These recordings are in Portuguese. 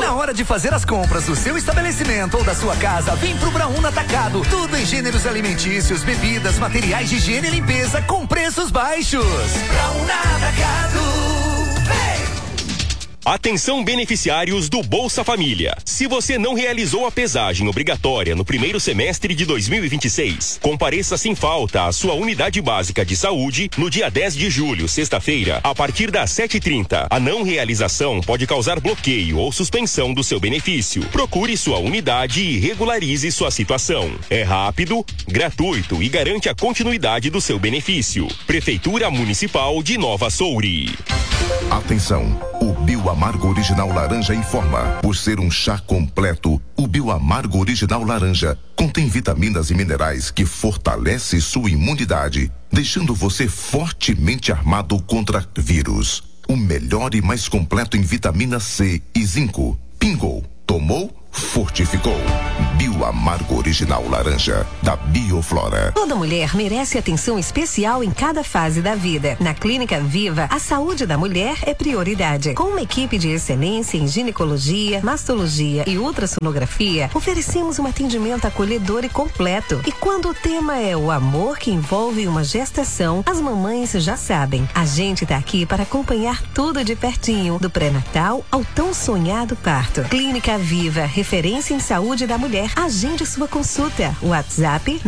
Na hora de fazer as compras do seu estabelecimento ou da sua casa, vem pro Brauna Atacado. Tudo em gêneros alimentícios, bebidas, materiais de higiene e limpeza com preços baixos. Brauna Atacado. Atenção, beneficiários do Bolsa Família. Se você não realizou a pesagem obrigatória no primeiro semestre de 2026, compareça sem falta à sua unidade básica de saúde no dia 10 de julho, sexta-feira, a partir das 7h30. A não realização pode causar bloqueio ou suspensão do seu benefício. Procure sua unidade e regularize sua situação. É rápido, gratuito e garante a continuidade do seu benefício. Prefeitura Municipal de Nova Soure. Atenção, o Bioamargo Original Laranja informa. Por ser um chá completo, o Bioamargo Original Laranja contém vitaminas e minerais que fortalecem sua imunidade, deixando você fortemente armado contra vírus. O melhor e mais completo em vitamina C e zinco. Pingou, tomou, fortificou. Bioamargo Original Laranja, da Bioflora. Toda mulher merece atenção especial em cada fase da vida. Na Clínica Viva, a saúde da mulher é prioridade. Com uma equipe de excelência em ginecologia, mastologia e ultrassonografia, oferecemos um atendimento acolhedor e completo. E quando o tema é o amor que envolve uma gestação, as mamães já sabem. A gente tá aqui para acompanhar tudo de pertinho, do pré-natal ao tão sonhado parto. Clínica Viva, referência em saúde da mulher. Agende sua consulta. WhatsApp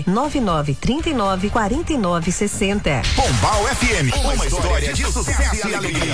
999394960. Pombal FM. Uma história de sucesso e alegria.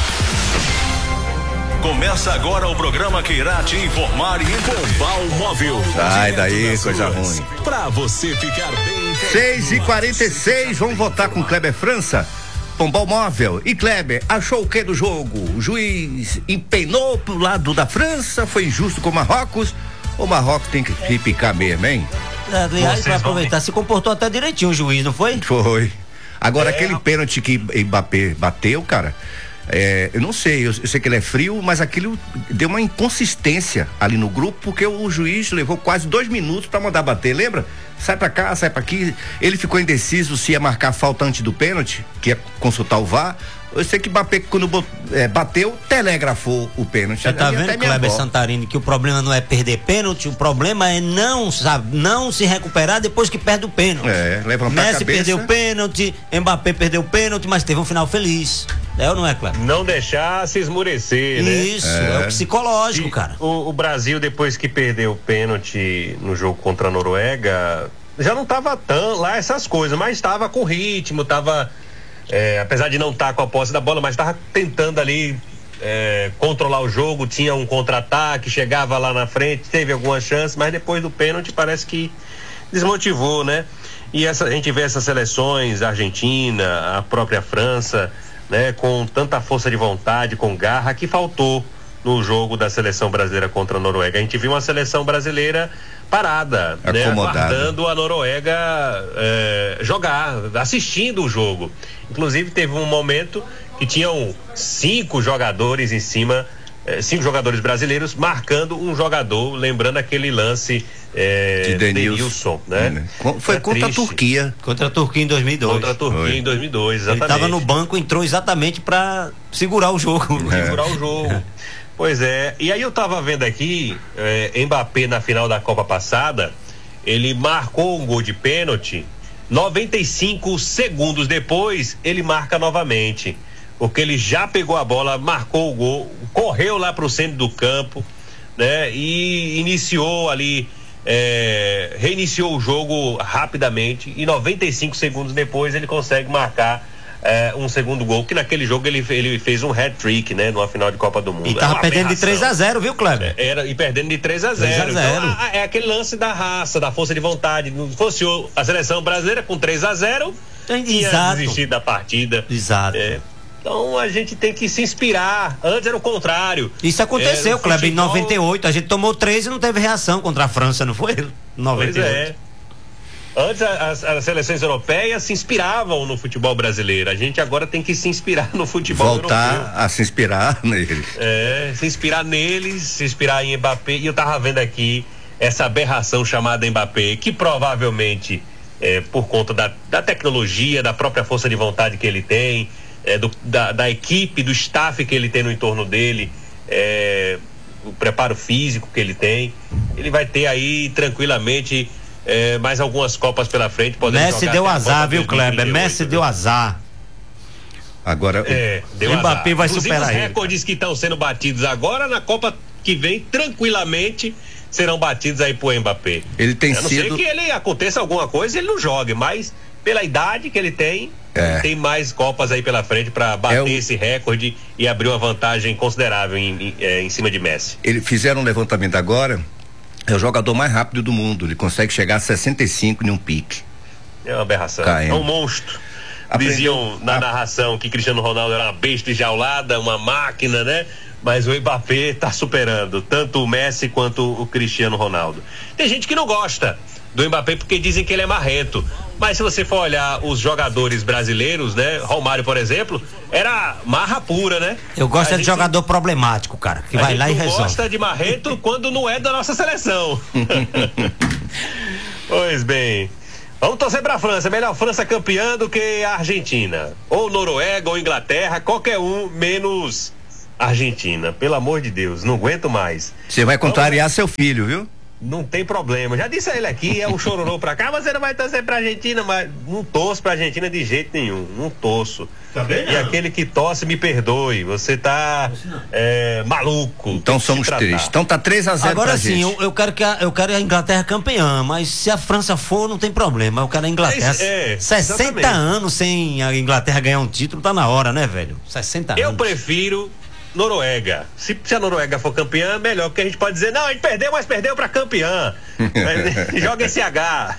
Começa agora o programa que irá te informar e Pombal Móvel. Sai daí, coisa ruim. Pra você ficar bem. 6h46, vamos votar com Kleber França? Pombal Móvel. E Kleber, achou o que do jogo? O juiz empenou pro lado da França? Foi injusto com o Marrocos? O Marrocos tem que picar mesmo, hein? Aliás, vai aproveitar, se comportou até direitinho o juiz, não foi? Foi. Agora, aquele pênalti que Mbappé bateu, cara, eu não sei, eu sei que ele é frio, mas aquilo deu uma inconsistência ali no grupo, porque o juiz levou quase 2 minutos pra mandar bater, lembra? Sai pra cá, sai pra aqui. Ele ficou indeciso se ia marcar falta antes do pênalti, que ia consultar o VAR. Eu sei que Mbappé, quando bateu, telegrafou o pênalti. Você tá vendo, Kleber Santarini, que o problema não é perder pênalti, o problema é não se recuperar depois que perde o pênalti. Levantar Messi a cabeça. perdeu o pênalti, Mbappé perdeu o pênalti, mas teve um final feliz. É ou não é, Kleber? Não deixar se esmurecer, né? Isso, é o psicológico, cara. O Brasil, depois que perdeu o pênalti no jogo contra a Noruega, já não tava tão lá essas coisas, mas tava com ritmo, tava... apesar de não estar com a posse da bola, mas estava tentando ali controlar o jogo, tinha um contra-ataque, chegava lá na frente, teve alguma chance, mas depois do pênalti parece que desmotivou, né? E a gente vê essas seleções, a Argentina, a própria França, né? Com tanta força de vontade, com garra, que faltou no jogo da seleção brasileira contra a Noruega. A gente viu uma seleção brasileira parada, né? Aguardando a Noruega jogar, assistindo o jogo. Inclusive teve um momento que tinham 5 jogadores em cima, 5 jogadores brasileiros marcando um jogador, lembrando aquele lance de Denilson, né? Foi contra a Turquia. Contra a Turquia em 2002. Contra a Turquia em 2002, exatamente. Ele estava no banco, entrou exatamente para segurar o jogo. Segurar o jogo. Pois é, e aí eu tava vendo aqui, Mbappé na final da Copa passada, ele marcou um gol de pênalti, 95 segundos depois ele marca novamente, porque ele já pegou a bola, marcou o gol, correu lá pro centro do campo, né? E iniciou ali, reiniciou o jogo rapidamente, e 95 segundos depois ele consegue marcar um segundo gol, que naquele jogo ele fez um hat-trick, né? Numa final de Copa do Mundo. E tava perdendo de 3-0, viu, Kleber? E perdendo de 3-0. Então, é aquele lance da raça, da força de vontade. Não fosse a seleção brasileira com 3-0, ia desistir da partida. Exato. Então a gente tem que se inspirar. Antes era o contrário. Isso aconteceu, Kleber, em 98. A gente tomou 3 e não teve reação contra a França, não foi? 98. Pois é. Antes as seleções europeias se inspiravam no futebol brasileiro. A gente agora tem que se inspirar no futebol europeu. Voltar a se inspirar neles. Se inspirar neles, se inspirar em Mbappé. E eu tava vendo aqui essa aberração chamada Mbappé, que provavelmente por conta da tecnologia, da própria força de vontade que ele tem, da equipe, do staff que ele tem no entorno dele, preparo físico que ele tem, ele vai ter aí tranquilamente mais algumas Copas pela frente. Messi deu azar, viu, Kleber? Messi deu azar. Agora deu o Mbappé vai Inclusive, superar os ele. recordes que estão sendo batidos agora na Copa que vem, tranquilamente serão batidos aí por Mbappé. Ele tem sido... A não ser que ele aconteça alguma coisa e ele não jogue, mas pela idade que ele tem, tem mais Copas aí pela frente para bater esse recorde e abrir uma vantagem considerável em cima de Messi. Eles fizeram um levantamento agora, é o jogador mais rápido do mundo, ele consegue chegar a 65 em um pique. É uma aberração, Caindo. É um monstro. Diziam na narração que Cristiano Ronaldo era uma besta enjaulada, uma máquina, né? Mas o Mbappé tá superando tanto o Messi quanto o Cristiano Ronaldo. Tem gente que não gosta do Mbappé porque dizem que ele é marrento. Mas se você for olhar os jogadores brasileiros, né? Romário, por exemplo, era marra pura, né? Eu gosto de jogador problemático, cara, que vai lá e resolve. Gosta de marrento quando não é da nossa seleção. Pois bem. Vamos torcer pra França, melhor França campeã do que a Argentina, ou Noruega ou Inglaterra, qualquer um menos Argentina, pelo amor de Deus, não aguento mais. Você vai contrariar seu filho, viu? Não tem problema, já disse a ele aqui, é um chororô pra cá, mas você não vai torcer pra Argentina, mas não torço pra Argentina de jeito nenhum, não torço. Tá bem, e aquele que torce, me perdoe, você tá maluco. Então somos tristes, então tá 3-0 agora pra sim, gente. eu quero a Inglaterra campeã, mas se a França for, não tem problema, eu quero a Inglaterra. 60 exatamente. anos sem a Inglaterra ganhar um título, tá na hora, né, velho? 60 anos. Eu prefiro Noruega. Se a Noruega for campeã, melhor, porque a gente pode dizer, não, a gente perdeu, mas perdeu pra campeã. Joga esse H.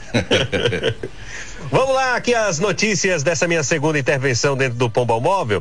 Vamos lá, aqui as notícias dessa minha segunda intervenção dentro do Pombal Móvel.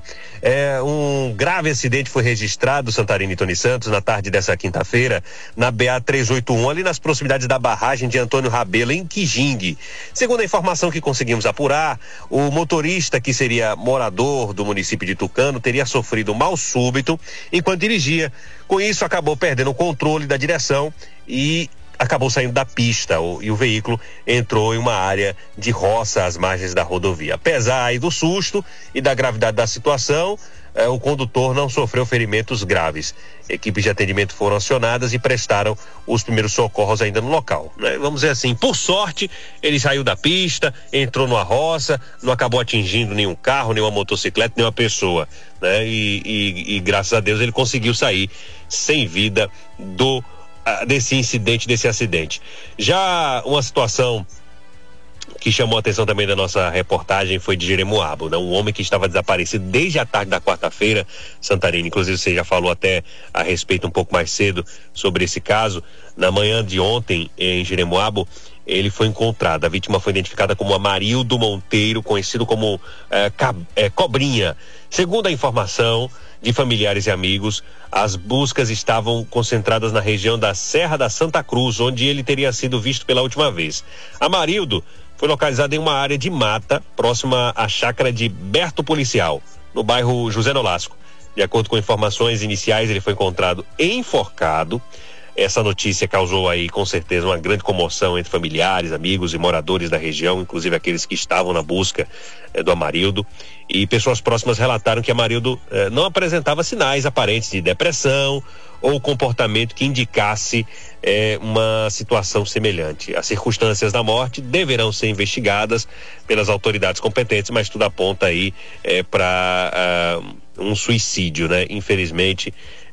Um grave acidente foi registrado, Santarém e Tony Santos, na tarde dessa quinta-feira, na BA-381, ali nas proximidades da barragem de Antônio Rabelo, em Quijingue. Segundo a informação que conseguimos apurar, o motorista, que seria morador do município de Tucano, teria sofrido um mal súbito enquanto dirigia. Com isso, acabou perdendo o controle da direção e acabou saindo da pista e o veículo entrou em uma área de roça às margens da rodovia. Apesar aí do susto e da gravidade da situação, o condutor não sofreu ferimentos graves. Equipes de atendimento foram acionadas e prestaram os primeiros socorros ainda no local, né? Vamos dizer assim, por sorte, ele saiu da pista, entrou numa roça, não acabou atingindo nenhum carro, nenhuma motocicleta, nenhuma pessoa, né? E graças a Deus ele conseguiu sair sem vida desse incidente, desse acidente. Já uma situação que chamou a atenção também da nossa reportagem foi de Jeremoabo, né? Um homem que estava desaparecido desde a tarde da quarta-feira, Santarém, inclusive você já falou até a respeito um pouco mais cedo sobre esse caso. Na manhã de ontem, em Jeremoabo, ele foi encontrado. A vítima foi identificada como Amarildo Monteiro, conhecido como Cobrinha. Segundo a informação de familiares e amigos, as buscas estavam concentradas na região da Serra da Santa Cruz, onde ele teria sido visto pela última vez. Amarildo foi localizado em uma área de mata próxima à chácara de Berto Policial, no bairro José Nolasco. De acordo com informações iniciais, ele foi encontrado enforcado. Essa notícia causou aí, com certeza, uma grande comoção entre familiares, amigos e moradores da região, inclusive aqueles que estavam na busca do Amarildo. E pessoas próximas relataram que Amarildo não apresentava sinais aparentes de depressão ou comportamento que indicasse uma situação semelhante. As circunstâncias da morte deverão ser investigadas pelas autoridades competentes, mas tudo aponta aí para um suicídio, né? Infelizmente.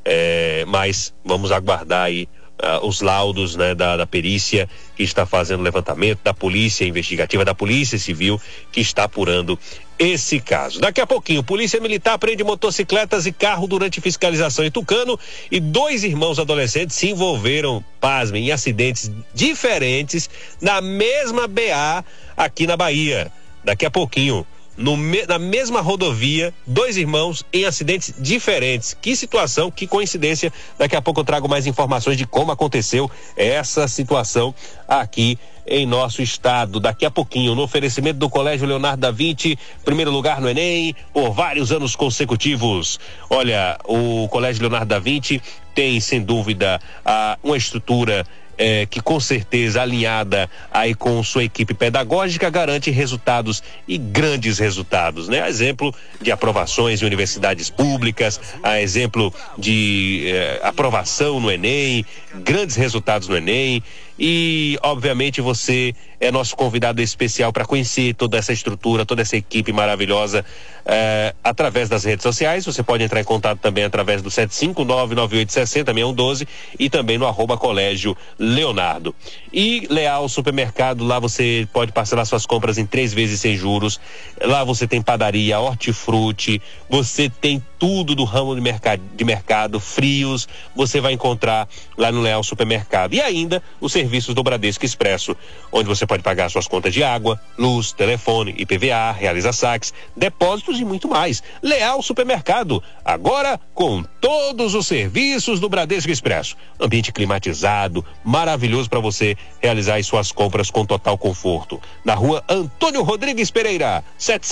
Mas vamos aguardar aí os laudos, né, da perícia que está fazendo o levantamento, da polícia investigativa, da polícia civil que está apurando esse caso. Daqui a pouquinho, Polícia Militar prende motocicletas e carro durante fiscalização em Tucano e 2 irmãos adolescentes se envolveram, pasmem, em acidentes diferentes na mesma BA aqui na Bahia. Daqui a pouquinho, na mesma rodovia, 2 irmãos em acidentes diferentes. Que situação, que coincidência. Daqui a pouco eu trago mais informações de como aconteceu essa situação aqui em nosso estado. Daqui a pouquinho, no oferecimento do Colégio Leonardo da Vinci, primeiro lugar no Enem por vários anos consecutivos. Olha, o Colégio Leonardo da Vinci tem, sem dúvida, uma estrutura que com certeza alinhada aí com sua equipe pedagógica garante resultados e grandes resultados, né? A exemplo de aprovações em universidades públicas, a exemplo de aprovação no Enem, grandes resultados no Enem. E obviamente você é nosso convidado especial para conhecer toda essa estrutura, toda essa equipe maravilhosa através das redes sociais. Você pode entrar em contato também através do 75998606112 e também no @Colégio Leonardo. E Leal Supermercado, lá você pode parcelar suas compras em 3 vezes sem juros. Lá você tem padaria, hortifruti, você tem tudo do ramo de mercado, frios, você vai encontrar lá no Leal Supermercado. E ainda os serviços do Bradesco Expresso, onde você pode pagar suas contas de água, luz, telefone, IPVA, realiza saques, depósitos e muito mais. Leal Supermercado, agora com todos os serviços do Bradesco Expresso. Ambiente climatizado, maravilhoso para você realizar as suas compras com total conforto. Na rua Antônio Rodrigues Pereira,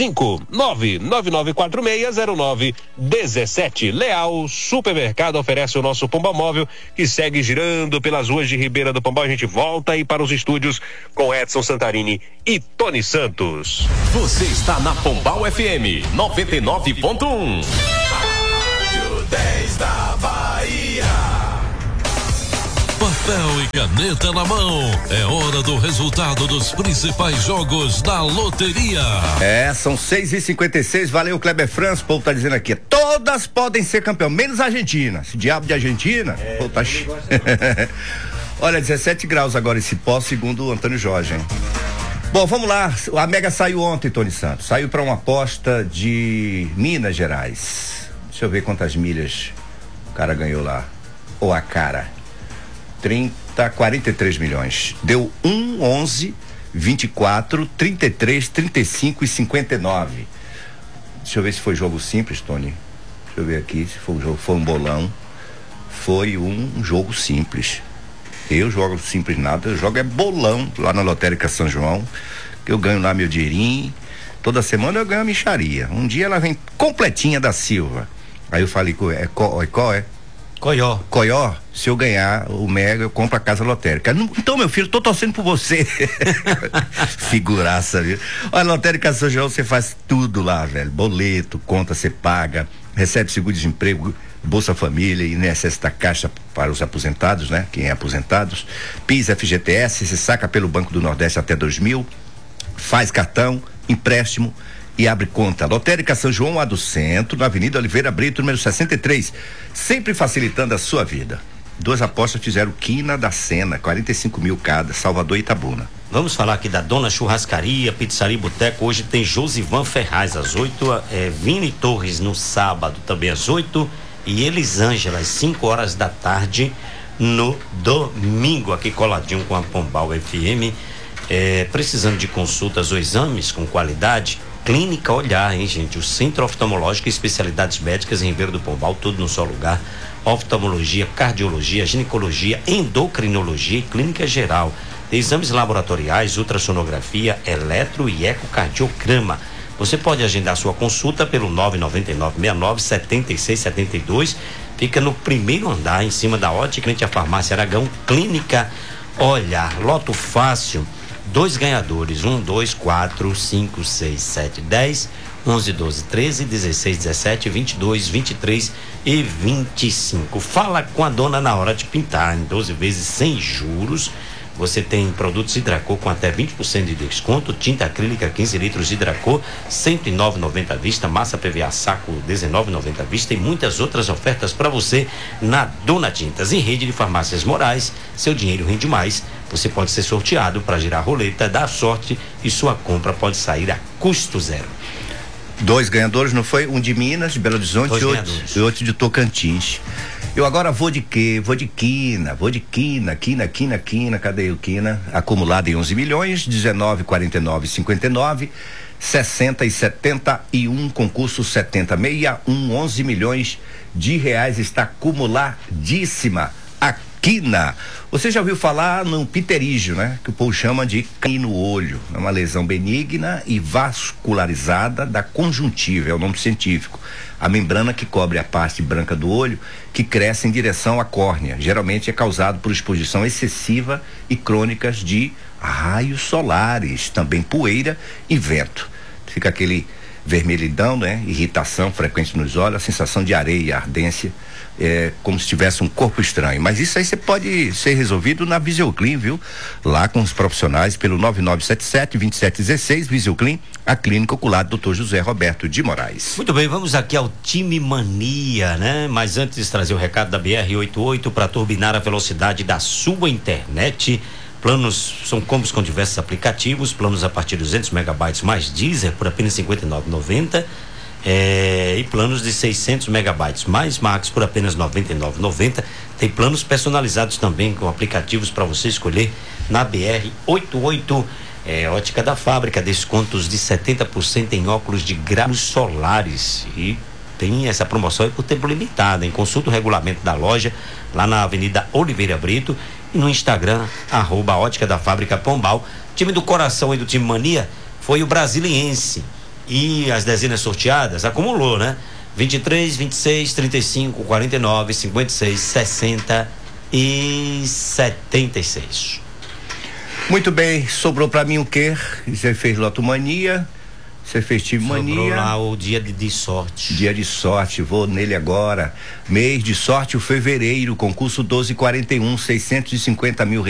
759-9946-0917. Leal Supermercado oferece o nosso Pomba Móvel, que segue girando pelas ruas de Ribeira do Pombal. A gente volta aí para os estúdios com Edson Santarini e Tony Santos. Você está na Pombal FM 99.1. Rádio 10 da Bahia. Papel e caneta na mão. É hora do resultado dos principais jogos da loteria. São 6h56. Valeu, Kleber França. O povo tá dizendo aqui: todas podem ser campeão, menos a Argentina. Esse diabo de Argentina. Pô, tá... Olha, 17 graus agora esse pó, segundo o Antônio Jorge, hein? Bom, vamos lá. A Mega saiu ontem, Tony Santos. Saiu para uma aposta de Minas Gerais. Deixa eu ver quantas milhas o cara ganhou lá. Ou a cara. 43 milhões. Deu 1, 11, 24, 33, 35 e 59. Deixa eu ver se foi jogo simples, Tony. Deixa eu ver aqui se foi um jogo, foi um bolão. Foi um jogo simples. Eu jogo simples nada, eu jogo bolão lá na Lotérica São João, que eu ganho lá meu dinheirinho. Toda semana eu ganho a mixaria. Um dia ela vem completinha da Silva. Aí eu falei, qual é? Coió, se eu ganhar o Mega, eu compro a casa lotérica. Então, meu filho, tô torcendo por você. Figuraça, viu? Olha, Lotérica São João, você faz tudo lá, velho. Boleto, conta, você paga, recebe seguro-desemprego, Bolsa Família, INSS da Caixa para os aposentados, né? Quem é aposentados, PIS, FGTS, se saca pelo Banco do Nordeste até 2.000, faz cartão, empréstimo e abre conta. Lotérica São João, a do Centro, na Avenida Oliveira Brito, número 63, sempre facilitando a sua vida. 2 apostas fizeram quina da Sena, 45 mil cada, Salvador e Itabuna. Vamos falar aqui da Dona Churrascaria, Pizzaria e Boteco. Hoje tem Josivan Ferraz às 8, Vini Torres no sábado também às 8 e Elisângela às 5 horas da tarde no domingo, aqui coladinho com a Pombal FM. Precisando de consultas ou exames com qualidade, Clínica Olhar, hein, gente? O Centro Oftalmológico e Especialidades Médicas em Ribeiro do Pombal, tudo no só lugar. Oftalmologia, cardiologia, ginecologia, endocrinologia e clínica geral. Tem exames laboratoriais, ultrassonografia, eletro e ecocardiograma. Você pode agendar sua consulta pelo 999-69-7672. Fica no primeiro andar, em cima da ótica, frente à Farmácia Aragão. Clínica Olhar. Loto fácil. 2 ganhadores, 1, 2, 4, 5, 6, 7, 10, 11, 12, 13, 16, 17, 22, 23 e 25. Fala com a dona na hora de pintar, em 12 vezes sem juros. Você tem produtos Hidracor com até 20% de desconto, tinta acrílica 15 litros Hidracor, R$ 109,90 à vista, massa PVA saco R$ 19,90 à vista e muitas outras ofertas para você na Dona Tintas. Em rede de farmácias Moraes, seu dinheiro rende mais. Você pode ser sorteado para girar a roleta, dar sorte e sua compra pode sair a custo zero. 2 ganhadores, não foi? Um de Minas, de Belo Horizonte e outro de Tocantins. Eu agora vou de quê? Vou de quina, quina, cadê o quina? Acumulado em 11 milhões, 19, 49, 59, 60 e 71, concurso 70, 61, 11 milhões de reais, está acumuladíssima a quina. Você já ouviu falar no pterígio, né? Que o povo chama de cãibra no olho. É uma lesão benigna e vascularizada da conjuntiva, é o nome científico. A membrana que cobre a parte branca do olho, que cresce em direção à córnea. Geralmente é causado por exposição excessiva e crônicas de raios solares, também poeira e vento. Fica aquele vermelhidão, né? Irritação frequente nos olhos, a sensação de areia, ardência, como se tivesse um corpo estranho. Mas isso aí você pode ser resolvido na Visioclean, viu? Lá com os profissionais pelo 9977-2716, Visioclean, a clínica ocular do Dr. José Roberto de Moraes. Muito bem, vamos aqui ao Time Mania, né? Mas antes de trazer o recado da BR-88 para turbinar a velocidade da sua internet. Planos são combos com diversos aplicativos, planos a partir de 200 megabytes mais Deezer por apenas R$ 59,90 e planos de 600 megabytes mais Max por apenas R$ 99,90. Tem planos personalizados também com aplicativos para você escolher na BR-88. Ótica da Fábrica, descontos de 70% em óculos de graus solares e tem essa promoção por tempo limitado, hein? Consulta o regulamento da loja lá na Avenida Oliveira Brito e no Instagram, @Ótica da Fábrica Pombal. Time do coração aí do Time Mania foi o Brasiliense. E as dezenas sorteadas acumulou, né? 23, 26, 35, 49, 56, 60 e 76. Muito bem, sobrou pra mim o quê? Você fez Lotomania, você fez Time Mania. Sobrou lá o dia de sorte. Dia de sorte, vou nele agora. Mês de sorte, o fevereiro, concurso 1241, R$ 650 mil.